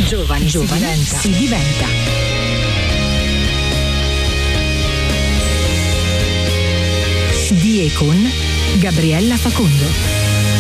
Giovani si diventa. Di e con Gabriella Facondo.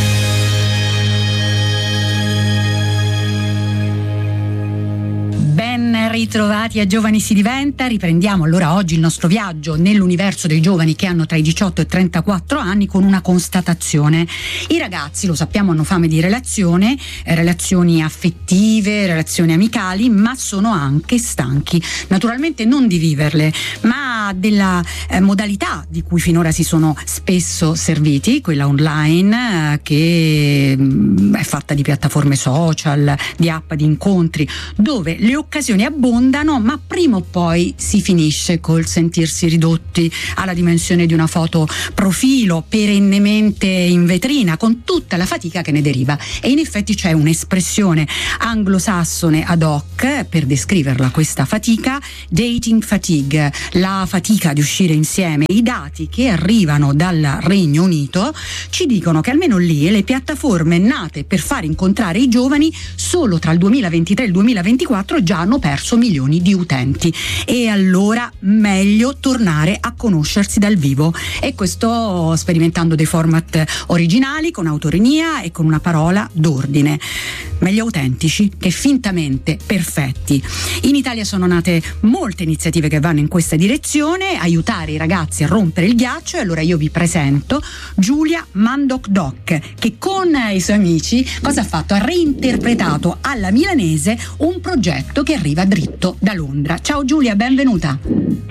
Ben ritrovati a Giovani si diventa. Riprendiamo allora oggi il nostro viaggio nell'universo dei giovani che hanno tra i 18 e i 34 anni con una constatazione. I ragazzi, lo sappiamo, hanno fame di relazioni affettive, relazioni amicali, ma sono anche stanchi, naturalmente non di viverle, ma della modalità di cui finora si sono spesso serviti, quella online, che è fatta di piattaforme social, di app, di incontri, dove le occasioni abbondano, ma prima o poi si finisce col sentirsi ridotti alla dimensione di una foto profilo perennemente in vetrina, con tutta la fatica che ne deriva. E in effetti c'è un'espressione anglosassone ad hoc per descriverla, questa fatica: dating fatigue, la fatica di uscire insieme. I dati che arrivano dal Regno Unito ci dicono che almeno lì le piattaforme nate per far incontrare i giovani solo tra il 2023 e il 2024 già hanno perso milioni di utenti. E allora meglio tornare a conoscersi dal vivo, e questo sperimentando dei format originali, con autoironia e con una parola d'ordine: meglio autentici che fintamente perfetti. In Italia sono nate molte iniziative che vanno in questa direzione, aiutare i ragazzi a rompere il ghiaccio, e allora io vi presento Giulia Mandoc Doc, che con i suoi amici cosa ha fatto? Ha reinterpretato alla milanese un progetto che arriva dritto da Londra. Ciao Giulia, benvenuta.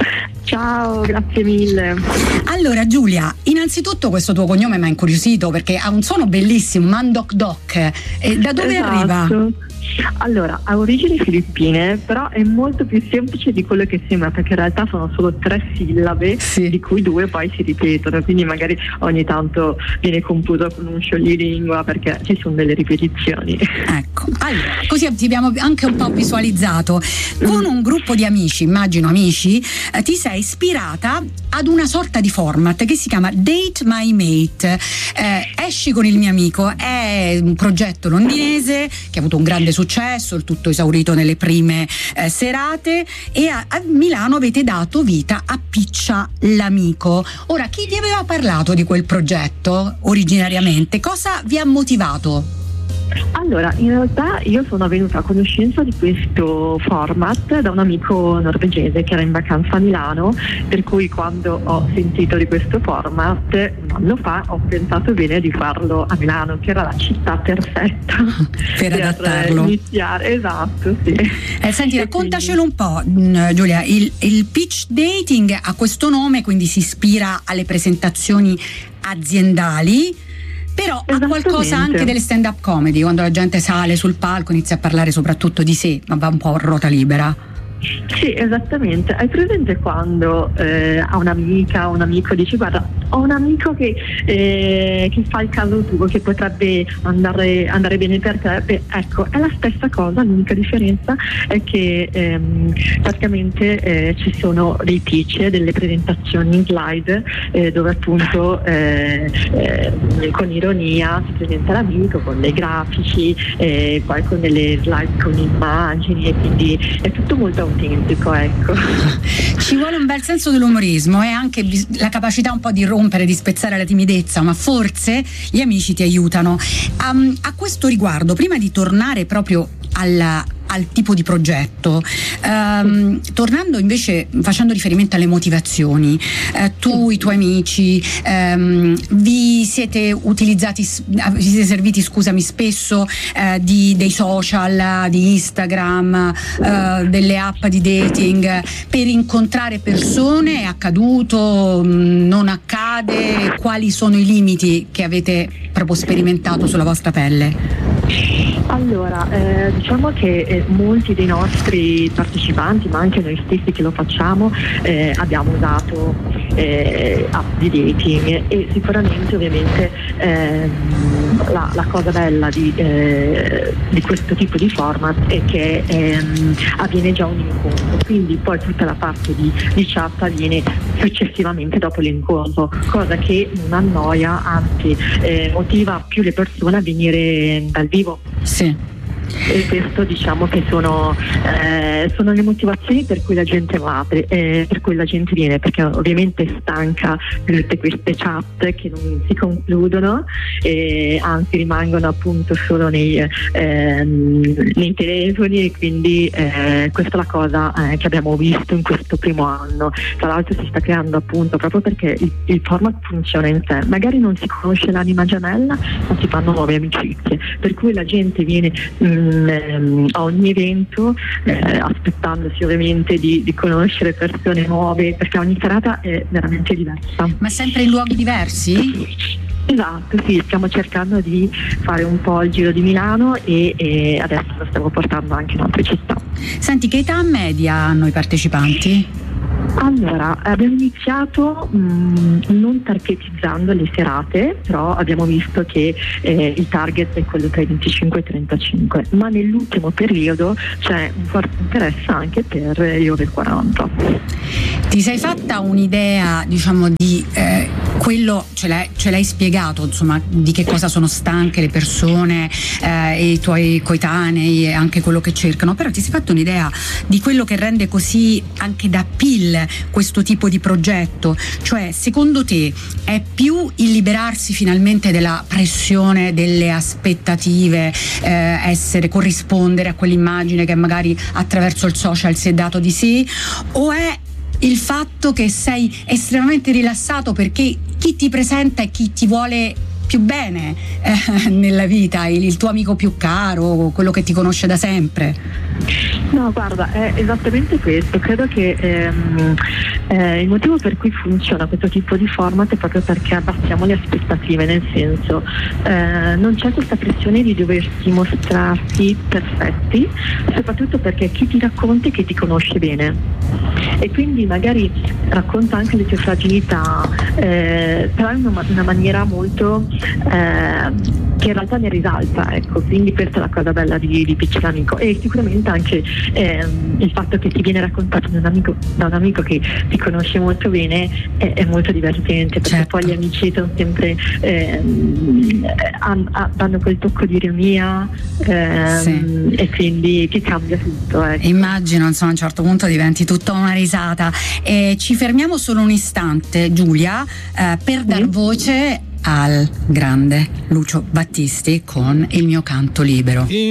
Ciao, grazie mille. Allora Giulia, innanzitutto questo tuo cognome mi ha incuriosito perché ha un suono bellissimo, Mandoc Doc. Da dove arriva? Allora, ha origini filippine, però è molto più semplice di quello che sembra, perché in realtà sono solo 3 sillabe, sì, di cui 2 poi si ripetono, quindi magari ogni tanto viene confuso con un scioglilingua perché ci sono delle ripetizioni. Ecco, allora, così ti abbiamo anche un po' visualizzato. Con un gruppo di amici, immagino amici, ti sei ispirata ad una sorta di format che si chiama Date My Mate. Esci con il mio amico, è un progetto londinese che ha avuto un grande successo, il tutto esaurito nelle prime serate, e a Milano avete dato vita a Piccia l'amico. Ora, chi ti aveva parlato di quel progetto originariamente? Cosa vi ha motivato? Allora, in realtà io sono venuta a conoscenza di questo format da un amico norvegese che era in vacanza a Milano, per cui quando ho sentito di questo format un anno fa ho pensato bene di farlo a Milano, che era la città perfetta per adattarlo. Iniziare. Esatto, sì. Senti, raccontacelo un po', Giulia. Il pitch dating ha questo nome, quindi si ispira alle presentazioni aziendali, però ha qualcosa anche delle stand-up comedy, quando la gente sale sul palco inizia a parlare soprattutto di sé, ma va un po' a ruota libera. Sì, esattamente. Hai presente quando a un'amica o un amico dici: guarda, ho un amico che fa il caso tuo, che potrebbe andare bene per te? Beh, ecco, è la stessa cosa, l'unica differenza è che praticamente ci sono dei pitch, delle presentazioni in slide, dove appunto con ironia si presenta l'amico con dei grafici, poi con delle slide con immagini, e quindi è tutto molto autentico, ecco. Ci vuole un bel senso dell'umorismo e anche la capacità un po' di rompere, di spezzare la timidezza, ma forse gli amici ti aiutano. A questo riguardo, prima di tornare proprio al tipo di progetto, tornando invece, facendo riferimento alle motivazioni, tu, i tuoi amici, vi siete serviti, scusami, spesso dei social, di Instagram, delle app di dating per incontrare persone? È accaduto? Non accade? Quali sono i limiti che avete proprio sperimentato sulla vostra pelle? Allora, diciamo che molti dei nostri partecipanti, ma anche noi stessi che lo facciamo, abbiamo usato app di dating, e sicuramente ovviamente la cosa bella di questo tipo di format è che avviene già un incontro, quindi poi tutta la parte di chat avviene successivamente dopo l'incontro, cosa che non annoia, anzi motiva più le persone a venire dal vivo. Sì. E questo diciamo che sono le motivazioni per cui la gente va, per cui la gente viene, perché ovviamente è stanca di tutte queste chat che non si concludono e anzi rimangono appunto solo nei telefoni, e quindi questa è la cosa che abbiamo visto in questo primo anno. Tra l'altro si sta creando appunto proprio perché il format funziona in sé, magari non si conosce l'anima gemella ma si fanno nuove amicizie, per cui la gente viene a ogni evento aspettandosi ovviamente di conoscere persone nuove, perché ogni serata è veramente diversa. Ma sempre in luoghi diversi? Esatto, sì, stiamo cercando di fare un po' il giro di Milano e adesso lo stiamo portando anche in altre città. Senti, che età media hanno i partecipanti? Allora, abbiamo iniziato non targetizzando le serate, però abbiamo visto che il target è quello tra i 25 e i 35, ma nell'ultimo periodo c'è un forte interesse anche per gli over 40. Ti sei fatta un'idea, diciamo, di quello, ce l'hai spiegato, insomma, di che cosa sono stanche le persone e i tuoi coetanei e anche quello che cercano, però ti sei fatta un'idea di quello che rende così anche da appeal questo tipo di progetto? Cioè, secondo te è più il liberarsi finalmente della pressione, delle aspettative, corrispondere a quell'immagine che magari attraverso il social si è dato di sé, o è il fatto che sei estremamente rilassato perché chi ti presenta e chi ti vuole più bene nella vita, il tuo amico più caro, quello che ti conosce da sempre? No, guarda, è esattamente questo. Credo che il motivo per cui funziona questo tipo di format è proprio perché abbassiamo le aspettative, nel senso non c'è questa pressione di doversi mostrarsi perfetti, soprattutto perché chi ti racconta è chi ti conosce bene e quindi magari racconta anche le tue fragilità, però in una maniera molto che in realtà ne risalta, ecco, quindi questa è la cosa bella di Piccolo Amico, e sicuramente anche il fatto che ti viene raccontato da un amico che ti conosce molto bene è molto divertente, perché certo. Poi gli amici sono sempre danno quel tocco di ironia, sì. E quindi ti cambia tutto, ecco. Immagino, insomma, a un certo punto diventi tutta una risata. Ci fermiamo solo un istante, Giulia, per dar voce al grande Lucio Battisti con Il mio canto libero.